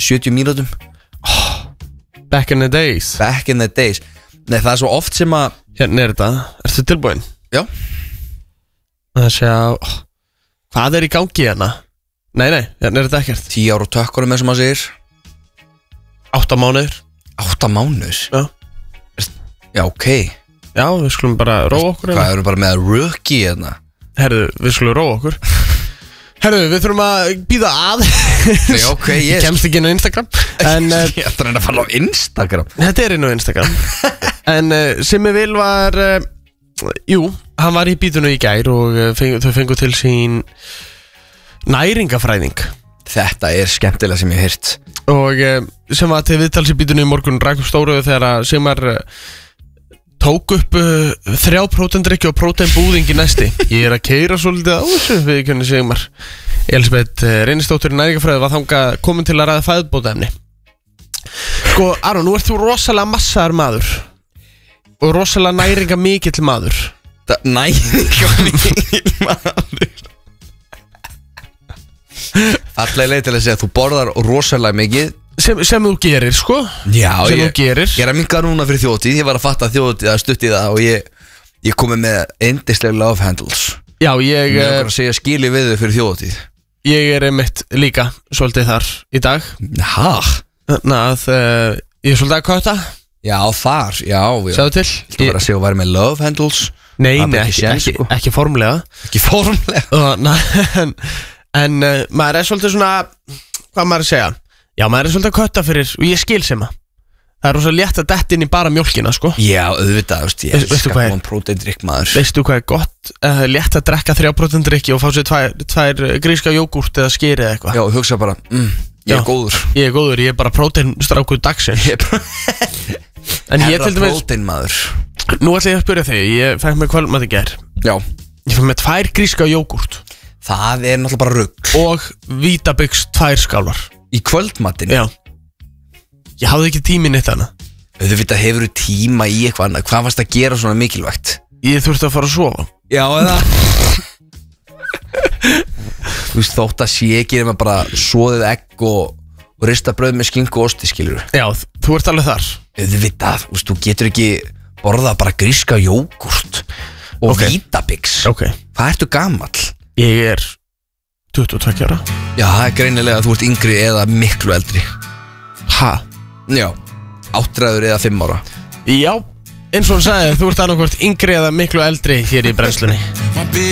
70 mínútum. Back in the days. Nei, það svo oft sem að Hérna þetta, ertu tilbúin? Já. Það sé að hvað í gangi hérna? Nei, hérna þetta ekkert 10 ára og tökkurum eins og maður segir 8 mánuður 8 mánuður? Já, ok. Já, við skulum bara róa okkur Hvað, erum bara með rookie hérna? Herðu, við skulum róa okkur Herðu, við þurfum að býða að Nei, ok, Ég kemst ekki inn á Instagram en, Ég ætla að reyna að fara á Instagram Þetta inn á Instagram En Simmi Vil var Jú, hann var í bítunu í gær og þau fengu til sín næringafræðing Þetta skemmtilega sem ég heyrt Og sem var til viðtals í bítunu í morgun Rækum stóru þegar Sigmar tók upp 3 próteindrykki og próteinbúðing í næsti Ég að keyra svolítið á þessu við kunni Sigmar Elisabeth Reynisdóttir í næringafræði var þangað komin til að ræða fæðubótaefni Sko, Aron, nú ert þú rosalega massaðar maður og rosalega næringamikill maður Næringamikill maður Fallega leið til að segja að þú borðar rosalega mikið sem þú gerir, sko Já, sem þú gerir Ég að minka núna fyrir þjóðtíð Ég var að fatta þjóðtíð að stutti það og ég komið með yndislega love handles Já, ég bara að segja skili við þau fyrir þjóðtíð Ég einmitt líka svolítið þar í dag Hæ? Þannig að ég svolítið að kvöta Já, þar, já Sjáðu til Þú verður að segja að væri með love handles Nei, ekki formlega Ekki formlega En maður svolítið svona hvað maður að segja Já, maður svolítið að kvöta fyrir og ég skil sem að það rosa létt að detta inn í bara mjólkina, sko Já, auðvitað, ég veistu hvað próteindrykk maður Veistu hvað gott létt að drekka 3 próteindrykki og fá sér tvær gríska jógúrt eða skyri eða eitthvað Já, hugsa bara, ég er góður Ég er bara próteinstrákur dagsins En ég til dæmis próteinmaður Nú ætla ég að spyrja þig, ég fæk með kvöldmat í gær Já Ég fæk með 2 gríska jógúrt Það náttúrulega bara rugg Og Vítabix 2 skálar Í kvöldmatinn? Já Ég hafði ekki tími neitt hana Auðvitað hefur tíma í eitthvað annað Hvað varst að gera svona mikilvægt? Ég þurfti að fara að sofa Já, eða Þú veist þótt að sé ekki með bara soðið egg og rista brauð með skinku og osti, skilur Já, þú ert alveg þar Auðvitað, þú getur ekki borðað bara gríska jógúrt og Vítabix Hvað ertu gamall? Ég 22 ára Já, það greinilega að þú ert yngri eða miklu eldri Ha? Já, 8 eða 5 ára Já, eins og hann sagði, þú ert annarkvort yngri eða miklu eldri hér í brennslunni